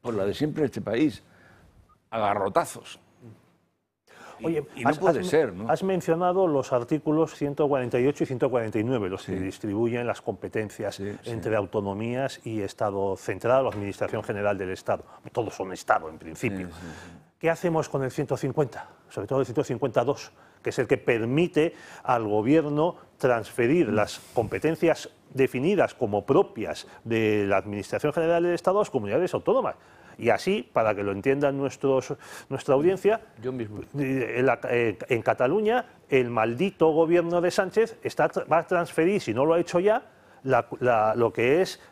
pues la de siempre en este país, a garrotazos. Oye, y no puede ser, ¿no? Has mencionado los artículos 148 y 149, los que distribuyen las competencias entre autonomías y Estado central o Administración General del Estado. Todos son Estado, en principio. ¿Qué hacemos con el 150? Sobre todo el 152, que es el que permite al Gobierno transferir las competencias definidas como propias de la Administración General del Estado a las comunidades autónomas. Y así, para que lo entiendan nuestra audiencia, yo mismo. En Cataluña el maldito gobierno de Sánchez va a transferir, si no lo ha hecho ya, lo que es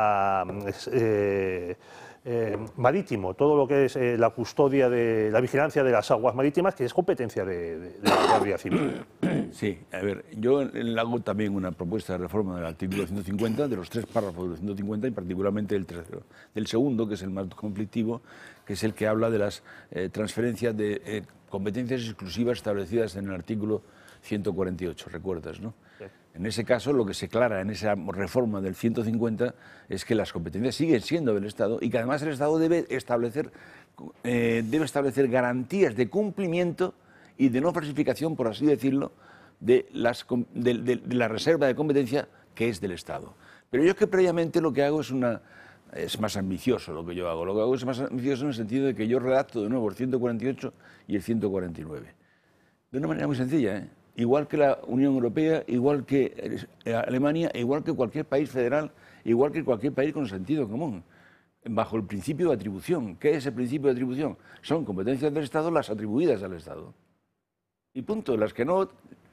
marítimo, todo lo que es la custodia de la vigilancia de las aguas marítimas, que es competencia de la Guardia Civil. Sí, a ver, yo hago también una propuesta de reforma del artículo 150, de los 3 párrafos del 150 y particularmente del tercero. Del segundo, que es el más conflictivo, que es el que habla de las transferencias de competencias exclusivas establecidas en el artículo 148, ¿recuerdas, no? Sí. En ese caso, lo que se aclara en esa reforma del 150 es que las competencias siguen siendo del Estado y que además el Estado debe establecer garantías de cumplimiento y de no falsificación, por así decirlo, de la reserva de competencia que es del Estado. Pero yo es que previamente lo que hago es más ambicioso lo que yo hago. Lo que hago es más ambicioso en el sentido de que yo redacto de nuevo el 148 y el 149. De una manera muy sencilla, ¿eh? Igual que la Unión Europea, igual que Alemania, igual que cualquier país federal, igual que cualquier país con sentido común, bajo el principio de atribución. ¿Qué es el principio de atribución? Son competencias del Estado las atribuidas al Estado. Y punto. Las que no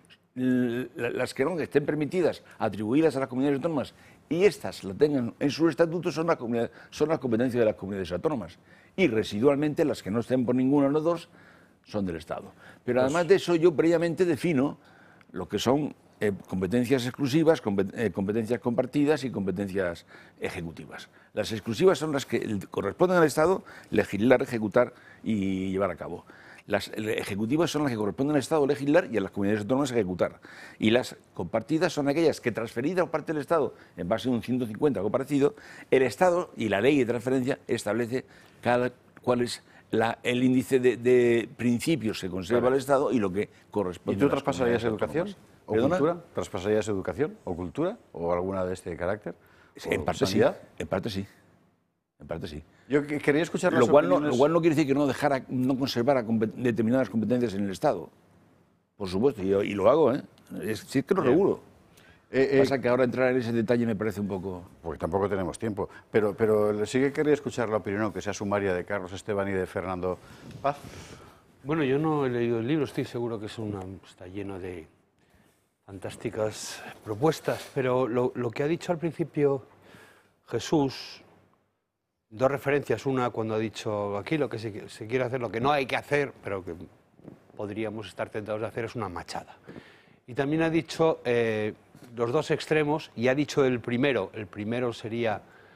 estén permitidas atribuidas a las comunidades autónomas y estas la tengan en sus estatutos son las competencias de las comunidades autónomas. Y residualmente las que no estén por ninguno de los dos son del Estado. Pero además de eso yo previamente defino lo que son competencias exclusivas, competencias compartidas y competencias ejecutivas. Las exclusivas son las que corresponden al Estado legislar, ejecutar y llevar a cabo. Las ejecutivas son las que corresponden al Estado legislar y a las comunidades autónomas ejecutar. Y las compartidas son aquellas que transferidas por parte del Estado en base a un 150 o parecido, el Estado y la ley de transferencia establece cuál es el índice de principios que conserva el Estado y lo que corresponde. ¿Y tú traspasarías educación o cultura? ¿Traspasarías educación o cultura o alguna de este carácter? En parte sí. En parte sí. En parte sí. Yo quería escuchar lo cual no quiere decir que no conservara determinadas competencias en el Estado. Por supuesto, y lo hago, ¿eh? Sí es que lo regulo. Pasa que ahora entrar en ese detalle me parece un poco... Porque tampoco tenemos tiempo. Pero sí que quería escuchar la opinión, que sea sumaria, de Carlos Esteban y de Fernando Paz. Bueno, yo no he leído el libro, estoy seguro que está lleno de fantásticas propuestas, pero lo que ha dicho al principio Jesús, dos referencias, una cuando ha dicho aquí lo que se quiere hacer, lo que no hay que hacer, pero que podríamos estar tentados de hacer, es una machada. Y también ha dicho los dos extremos, y ha dicho el primero sería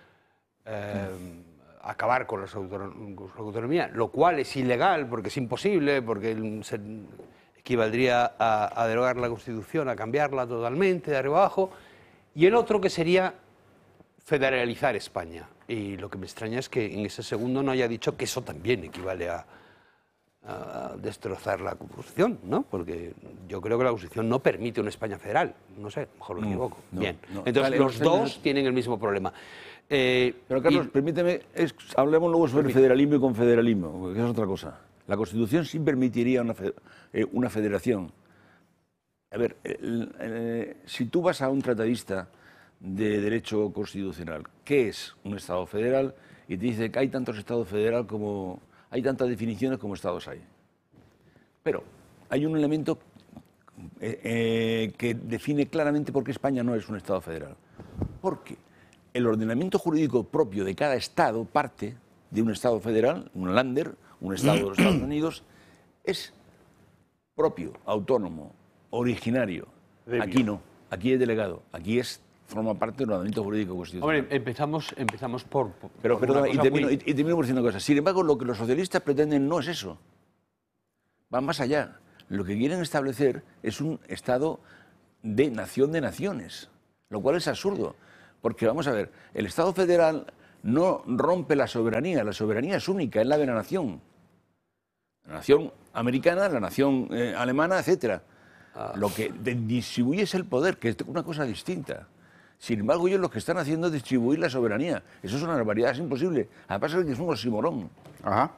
acabar con la autonomía, lo cual es ilegal porque es imposible, porque equivaldría a derogar la Constitución, a cambiarla totalmente de arriba abajo, y el otro que sería federalizar España. Y lo que me extraña es que en ese segundo no haya dicho que eso también equivale a destrozar la Constitución, ¿no? Porque yo creo que la Constitución no permite una España federal. No sé, mejor me equivoco. Bien. Entonces, los dos tienen el mismo problema. Pero, Carlos, permíteme, hablemos luego sobre federalismo y confederalismo, que es otra cosa. La Constitución sí permitiría una federación. A ver, si tú vas a un tratadista de derecho constitucional, ¿qué es un Estado federal? Y te dice que hay tantos Estados federales como... Hay tantas definiciones como Estados hay. Pero hay un elemento que define claramente por qué España no es un Estado federal. Porque el ordenamiento jurídico propio de cada Estado parte de un Estado federal, un Länder, un Estado de los Estados Unidos, es propio, autónomo, originario. Aquí no, aquí es delegado, aquí forma parte del ordenamiento jurídico constitucional. Hombre, empezamos por Pero perdona, y termino por diciendo una cosa. Sin embargo, lo que los socialistas pretenden no es eso. Van más allá. Lo que quieren establecer es un Estado de nación de naciones, lo cual es absurdo. Porque, vamos a ver, el Estado federal no rompe la soberanía es única, es la de la nación. La nación americana, la nación alemana, etc. Lo que distribuye es el poder, que es una cosa distinta. Sin embargo, ellos lo que están haciendo es distribuir la soberanía. Eso es una barbaridad, es imposible. Además es que es un oxímoron. Ajá.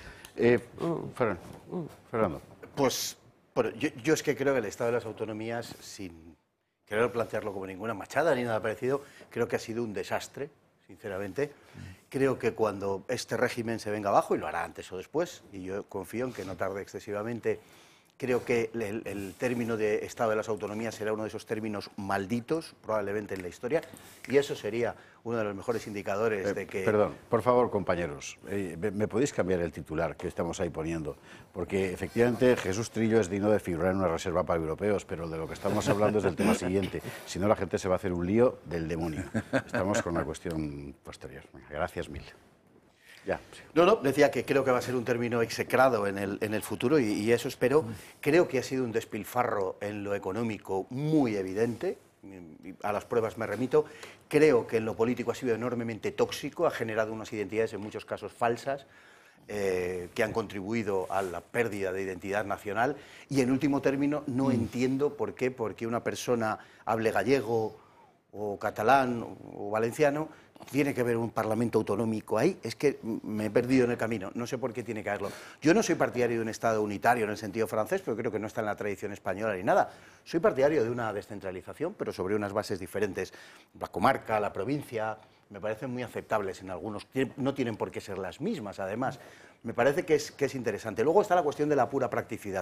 Fernando. Pues bueno, yo es que creo que el Estado de las Autonomías, sin querer plantearlo como ninguna machada ni nada parecido, creo que ha sido un desastre, sinceramente. Creo que cuando este régimen se venga abajo, y lo hará antes o después, y yo confío en que no tarde excesivamente, creo que el término de Estado de las Autonomías será uno de esos términos malditos, probablemente en la historia, y eso sería uno de los mejores indicadores de que... Perdón, por favor, compañeros, ¿me podéis cambiar el titular que estamos ahí poniendo? Porque efectivamente Jesús Trillo es digno de figurar en una reserva para europeos, pero de lo que estamos hablando es del tema siguiente. Si no, la gente se va a hacer un lío del demonio. Estamos con una cuestión posterior. Gracias mil. Ya. No, decía que creo que va a ser un término execrado en el futuro y eso espero. Creo que ha sido un despilfarro en lo económico muy evidente, a las pruebas me remito. Creo que en lo político ha sido enormemente tóxico, ha generado unas identidades en muchos casos falsas, que han contribuido a la pérdida de identidad nacional y en último término no entiendo por qué, porque una persona hable gallego o catalán o valenciano, tiene que haber un parlamento autonómico ahí. Es que me he perdido en el camino, no sé por qué tiene que haberlo. Yo no soy partidario de un Estado unitario en el sentido francés, pero creo que no está en la tradición española ni nada. Soy partidario de una descentralización, pero sobre unas bases diferentes. La comarca, la provincia, me parecen muy aceptables en algunos. No tienen por qué ser las mismas, además. Me parece que es interesante. Luego está la cuestión de la pura practicidad.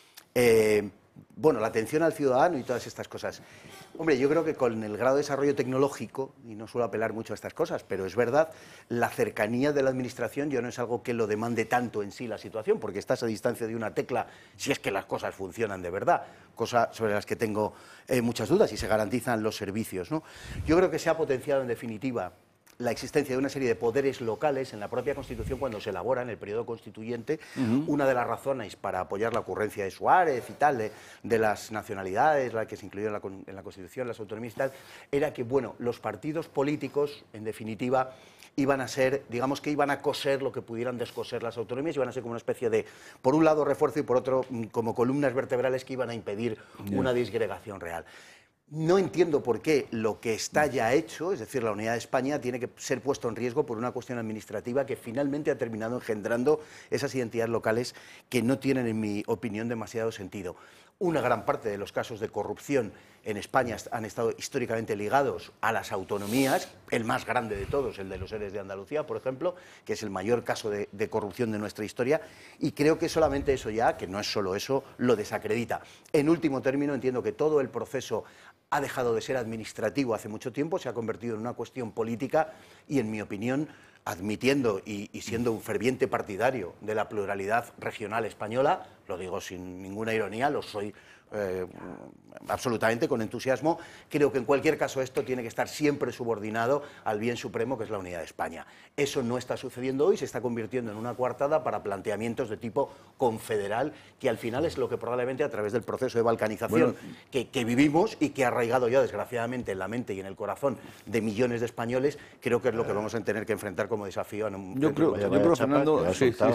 Bueno, la atención al ciudadano y todas estas cosas. Hombre, yo creo que con el grado de desarrollo tecnológico, y no suelo apelar mucho a estas cosas, pero es verdad, la cercanía de la administración ya no es algo que lo demande tanto en sí la situación, porque estás a distancia de una tecla, si es que las cosas funcionan de verdad, cosa sobre las que tengo muchas dudas y se garantizan los servicios, ¿no? Yo creo que se ha potenciado en definitiva la existencia de una serie de poderes locales en la propia Constitución cuando se elabora en el periodo constituyente. Una de las razones para apoyar la ocurrencia de Suárez y tal, de las nacionalidades, la que se incluyó en la Constitución, las autonomías y tal, era que, bueno, los partidos políticos, en definitiva, iban a ser, digamos que iban a coser lo que pudieran descoser las autonomías, iban a ser como una especie de, por un lado, refuerzo y por otro, como columnas vertebrales que iban a impedir una disgregación real. No entiendo por qué lo que está ya hecho, es decir, la unidad de España, tiene que ser puesto en riesgo por una cuestión administrativa que finalmente ha terminado engendrando esas identidades locales que no tienen, en mi opinión, demasiado sentido. Una gran parte de los casos de corrupción en España han estado históricamente ligados a las autonomías, el más grande de todos, el de los ERES de Andalucía, por ejemplo, que es el mayor caso de corrupción de nuestra historia, y creo que solamente eso ya, que no es solo eso, lo desacredita. En último término, entiendo que todo el proceso ha dejado de ser administrativo hace mucho tiempo, se ha convertido en una cuestión política y, en mi opinión, admitiendo y siendo un ferviente partidario de la pluralidad regional española, lo digo sin ninguna ironía, lo soy absolutamente con entusiasmo, creo que en cualquier caso esto tiene que estar siempre subordinado al bien supremo que es la unidad de España. Eso no está sucediendo hoy, se está convirtiendo en una coartada para planteamientos de tipo confederal, que al final es lo que probablemente a través del proceso de balcanización que vivimos y que ha arraigado ya desgraciadamente en la mente y en el corazón de millones de españoles, creo que es lo que vamos a tener que enfrentar como desafío. Yo creo, Fernando,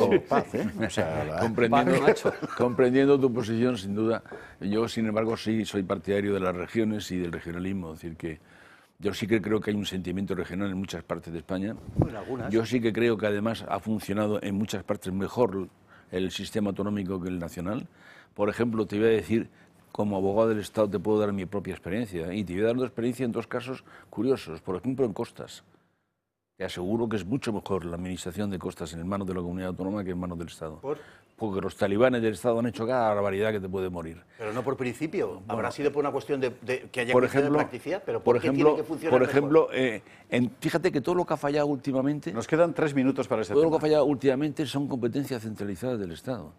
comprendiendo tu posición, sin duda. Yo, sin embargo, sí soy partidario de las regiones y del regionalismo. Es decir, que yo sí que creo que hay un sentimiento regional en muchas partes de España. En algunas. Yo sí que creo que además ha funcionado en muchas partes mejor el sistema autonómico que el nacional. Por ejemplo, te voy a decir, como abogado del Estado te puedo dar mi propia experiencia. Y te voy a dar una experiencia en dos casos curiosos. Por ejemplo, en costas. Te aseguro que es mucho mejor la administración de costas en manos de la comunidad autónoma que en manos del Estado. Porque los talibanes del Estado han hecho cada barbaridad que te puede morir. Pero no por principio. Habrá sido por una cuestión de que haya cuestión de practicidad, pero ¿por qué tiene que funcionar por ejemplo, fíjate que todo lo que ha fallado últimamente... Nos quedan 3 minutos para ese Todo tema. lo que ha fallado últimamente son competencias centralizadas del Estado.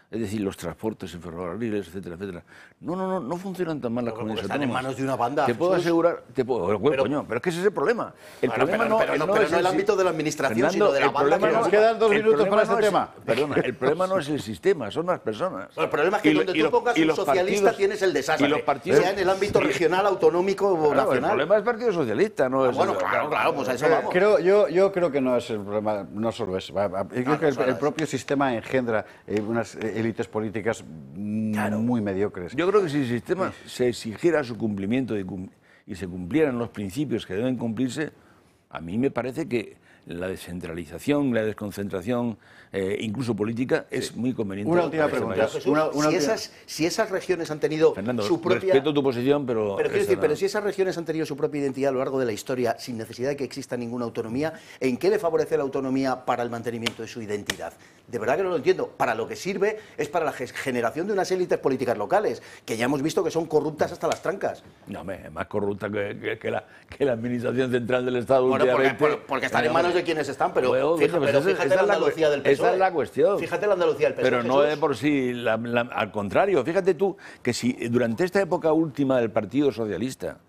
es decir, los transportes en ferrocarriles, etcétera, etcétera. No funcionan tan mal las comunidades están en autónomas. manos de una banda, Te puedo Jesús. asegurar, coño, pero es que ese es el problema. El problema pero no en el ámbito de la administración, sino de la banda que nos quedan 2 minutos para este tema. Perdona, el problema no es el sistema, son las personas. El problema es que donde tú pongas un socialista tienes el desastre, y los partidos, sea en el ámbito regional, autonómico o claro, nacional. el problema es el Partido Socialista, no es... Bueno, claro, pues a eso vamos. Yo creo que no es el problema, no solo eso. Yo creo que el propio sistema engendra unas élites políticas muy mediocres. Yo creo que si el sistema se exigiera su cumplimiento y se cumplieran los principios que deben cumplirse, a mí me parece que la descentralización, la desconcentración, incluso política, es muy conveniente. Una última pregunta. Jesús, si esas regiones han tenido Fernando, su propia... respeto tu posición, pero... Pero quiero decir, pero si esas regiones han tenido su propia identidad a lo largo de la historia, sin necesidad de que exista ninguna autonomía, ¿en qué le favorece la autonomía para el mantenimiento de su identidad? De verdad que no lo entiendo. Para lo que sirve es para la generación de unas élites políticas locales, que ya hemos visto que son corruptas hasta las trancas. No, es más corrupta que la administración central del Estado. Bueno, últimamente. porque están en manos de quienes están, pero, Bueno, fíjate la Andalucía del PSOE. Esa es la cuestión. Fíjate la Andalucía del PSOE. Pero no de por sí, al contrario. Fíjate tú que si durante esta época última del Partido Socialista,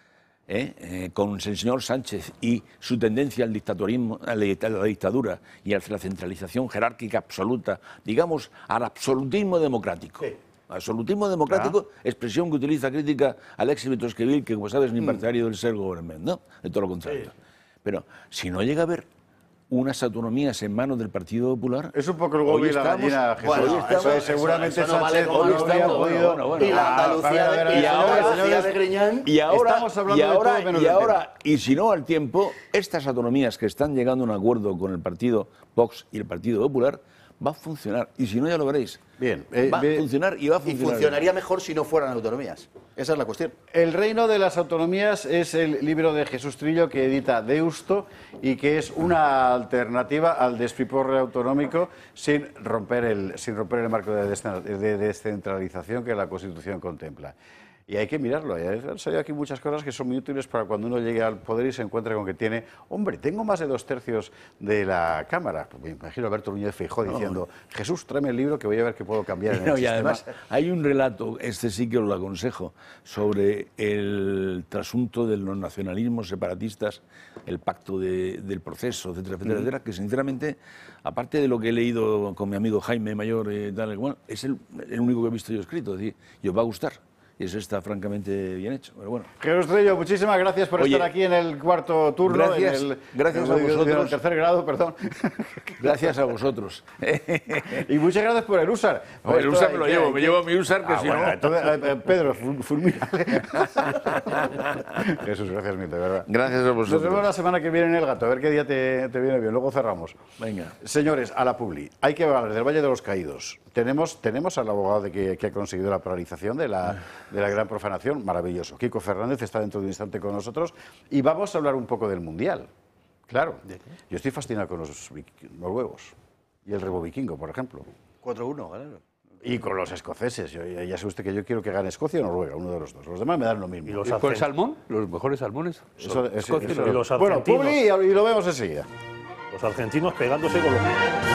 con el señor Sánchez y su tendencia al dictatorismo, a la dictadura y a la centralización jerárquica absoluta, digamos, al absolutismo democrático. Sí. Absolutismo democrático, expresión que utiliza crítica al ex Esquivil, que como sabes es mi partidario del self-government, ¿no? De todo lo contrario. Sí. Pero si no llega a haber unas autonomías en manos del Partido Popular... Es un poco el huevo y la gallina, Jesús. Bueno, seguramente eso no Sánchez vale no habría podido... Y la Andalucía de Griñán... Estamos hablando de todo menos del tema. Y si no al tiempo, estas autonomías que están llegando a un acuerdo con el Partido Vox y el Partido Popular, va a funcionar. Y si no, ya lo veréis. Bien. Va a funcionar y va a funcionar. Y funcionaría mejor si no fueran autonomías. Esa es la cuestión. El reino de las autonomías es el libro de Jesús Trillo que edita Deusto y que es una alternativa al despiporre autonómico sin romper el marco de descentralización que la Constitución contempla. Y hay que mirarlo. Han salido aquí muchas cosas que son muy útiles para cuando uno llegue al poder y se encuentre con que tiene... Hombre, tengo más de 2/3 de la Cámara. Me imagino a Alberto Núñez Feijóo diciendo, Jesús, tráeme el libro que voy a ver qué puedo cambiar en el sistema. Y además hay un relato, este sí que os lo aconsejo, sobre el trasunto de los nacionalismos separatistas, el pacto del proceso, etcétera, etcétera, etcétera, que sinceramente, aparte de lo que he leído con mi amigo Jaime Mayor y tal, es el único que he visto yo escrito. Es decir, y os va a gustar. Y eso está francamente bien hecho. Pero bueno. Jesús Trillo, muchísimas gracias por estar aquí en el cuarto turno. Gracias, gracias a vosotros. En el tercer grado, perdón. Gracias a vosotros. Y muchas gracias por el USAR. El USAR me llevo mi USAR, que si bueno, no... Entonces, Pedro, fulmínale. Jesús, gracias mil, de verdad. Gracias a vosotros. Nos vemos la semana que viene en El Gato, a ver qué día te viene bien. Luego cerramos. Venga. Señores, a la publi. Hay que hablar del Valle de los Caídos. Tenemos al abogado que ha conseguido la paralización de la gran profanación, maravilloso. Kiko Fernández está dentro de un instante con nosotros y vamos a hablar un poco del Mundial. Claro, yo estoy fascinado con los noruegos y el rebo vikingo, por ejemplo. 4-1, ganaron. Y con los escoceses. Ya sabe usted que yo quiero que gane Escocia o Noruega, uno de los dos. Los demás me dan lo mismo. ¿Y los ¿Con el salmón? ¿Los mejores salmones? y los bueno, argentinos, publi y lo vemos enseguida. los argentinos pegándose con los...